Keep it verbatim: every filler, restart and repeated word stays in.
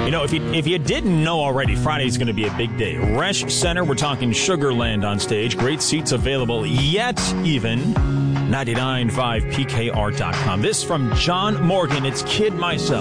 You know, if you if you didn't know already, Friday's going to be a big day. Resch Center, we're talking Sugarland on stage. Great seats available yet even. ninety-nine point five P K R dot com. This from John Morgan. It's Kid Myself.